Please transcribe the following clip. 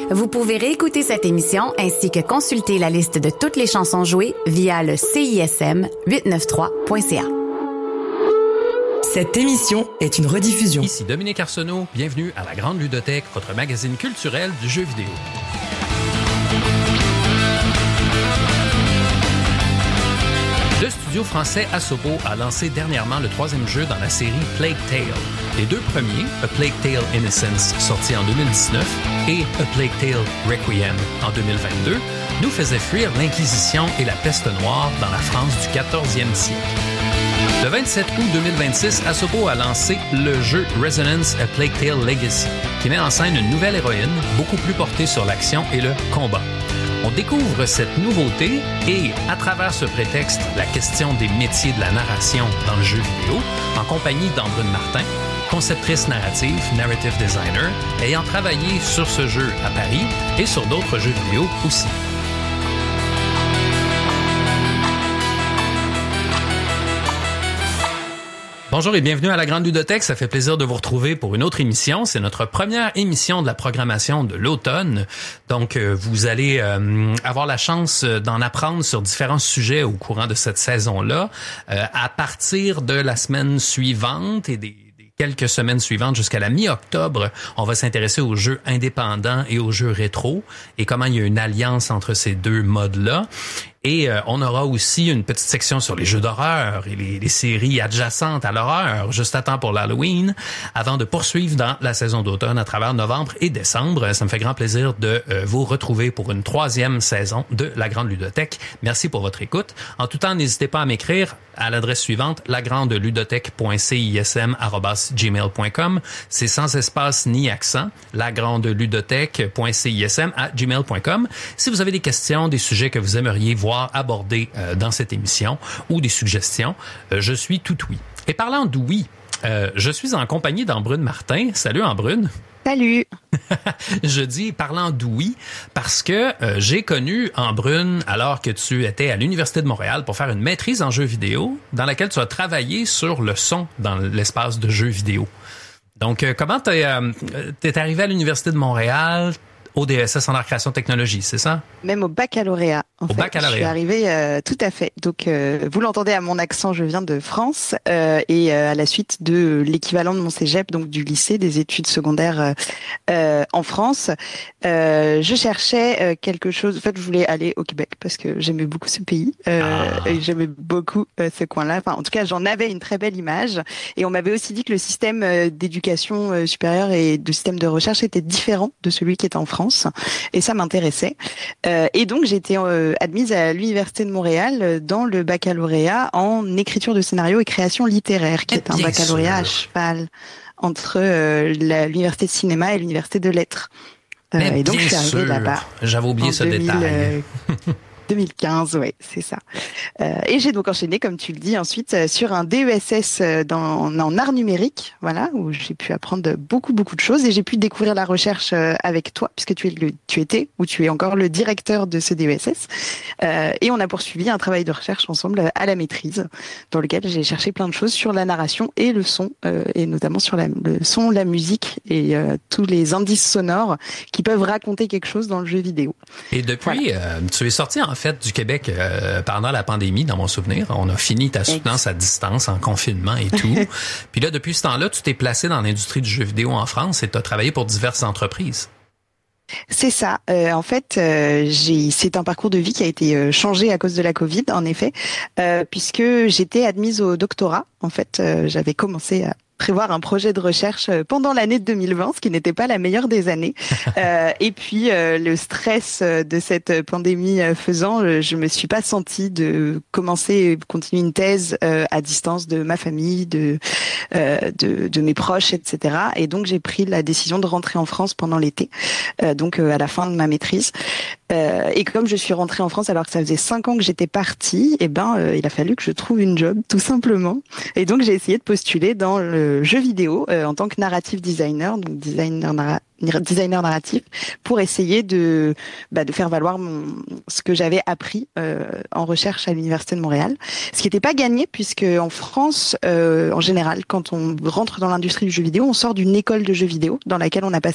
Vous pouvez réécouter cette émission ainsi que consulter la liste de toutes les chansons jouées via le CISM893.ca. Cette émission est une rediffusion. Ici Dominique Arsenault, bienvenue à la Grande Ludothèque, votre magazine culturel du jeu vidéo. Le studio français Asobo a lancé dernièrement le 3e jeu dans la série Plague Tale. Les deux premiers, A Plague Tale Innocence, sorti en 2019, et A Plague Tale Requiem en 2022, nous faisaient fuir l'Inquisition et la peste noire dans la France du 14e siècle. Le 27 août 2026, Asobo a lancé le jeu Resonance A Plague Tale Legacy, qui met en scène une nouvelle héroïne, beaucoup plus portée sur l'action et le combat. On découvre cette nouveauté et, à travers ce prétexte, la question des métiers de la narration dans le jeu vidéo, en compagnie d'Ambrune Martin, conceptrice narrative, narrative designer, ayant travaillé sur ce jeu à Paris et sur d'autres jeux vidéo aussi. Bonjour et bienvenue à la Grande Ludothèque. Ça fait plaisir de vous retrouver pour une autre émission. C'est notre première émission de la programmation de l'automne. Donc, vous allez avoir la chance d'en apprendre sur différents sujets au courant de cette saison-là. À partir de la semaine suivante et des quelques semaines suivantes jusqu'à la mi-octobre, on va s'intéresser aux jeux indépendants et aux jeux rétro et comment il y a une alliance entre ces deux modes-là. Et on aura aussi une petite section sur les jeux d'horreur et les séries adjacentes à l'horreur, juste à temps pour l'Halloween, avant de poursuivre dans la saison d'automne à travers novembre et décembre. Ça me fait grand plaisir de vous retrouver pour une 3e saison de La Grande Ludothèque. Merci pour votre écoute. En tout temps, n'hésitez pas à m'écrire à l'adresse suivante, lagrandeludothèque.cism@gmail.com. C'est sans espace ni accent, lagrandeludothèque.cism@gmail.com. Si vous avez des questions, des sujets que vous aimeriez voir abordés dans cette émission ou des suggestions, je suis tout oui. Et parlant d'ouïe, je suis en compagnie d'Ambrune Martin. Salut Ambrune. Salut. Je dis parlant d'ouïe parce que j'ai connu Ambrune alors que tu étais à l'Université de Montréal pour faire une maîtrise en jeux vidéo dans laquelle tu as travaillé sur le son dans l'espace de jeux vidéo. Donc, comment t'es arrivé à l'Université de Montréal au DSS en art création technologie, c'est ça? Même au baccalauréat. Baccalauréat. Je suis arrivée tout à fait. Donc, vous l'entendez à mon accent, je viens de France et à la suite de l'équivalent de mon cégep, donc du lycée, des études secondaires en France. Je cherchais quelque chose. En fait, je voulais aller au Québec parce que j'aimais beaucoup ce pays et j'aimais beaucoup ce coin-là. Enfin, en tout cas, j'en avais une très belle image. Et on m'avait aussi dit que le système d'éducation supérieure et de système de recherche était différent de celui qui était en France. Et ça m'intéressait. Et donc, j'ai été admise à l'Université de Montréal dans le baccalauréat en écriture de scénario et création littéraire, qui est un baccalauréat à cheval entre l'Université de cinéma et l'Université de lettres. Et donc, je suis arrivée là-bas. J'avais oublié ce détail. 2015, ouais, c'est ça. Et j'ai donc enchaîné, comme tu le dis, ensuite sur un DESS en art numérique, voilà, où j'ai pu apprendre beaucoup de choses et j'ai pu découvrir la recherche avec toi, puisque tu es encore le directeur de ce DESS. Et on a poursuivi un travail de recherche ensemble à la maîtrise, dans lequel j'ai cherché plein de choses sur la narration et le son, et notamment sur le son, la musique et tous les indices sonores qui peuvent raconter quelque chose dans le jeu vidéo. Et depuis, tu es sorti en fait du Québec pendant la pandémie, dans mon souvenir. On a fini ta soutenance à distance, en confinement et tout. Puis là, depuis ce temps-là, tu t'es placé dans l'industrie du jeu vidéo en France et tu as travaillé pour diverses entreprises. C'est ça. En fait, c'est un parcours de vie qui a été changé à cause de la Covid, en effet, puisque j'étais admise au doctorat. En fait, j'avais commencé à prévoir un projet de recherche pendant l'année de 2020, ce qui n'était pas la meilleure des années. Et puis le stress de cette pandémie faisant, je me suis pas sentie de continuer une thèse à distance de ma famille, de mes proches, etc. Et donc j'ai pris la décision de rentrer en France pendant l'été, donc à la fin de ma maîtrise. Et comme je suis rentrée en France alors que ça faisait 5 ans que j'étais partie, il a fallu que je trouve une job, tout simplement. Et donc j'ai essayé de postuler dans le jeu vidéo en tant que narrative designer, donc designer narratif, pour essayer de faire valoir ce que j'avais appris en recherche à l'Université de Montréal. Ce qui n'était pas gagné, puisque en France, en général, quand on rentre dans l'industrie du jeu vidéo, on sort d'une école de jeux vidéo dans laquelle on a passé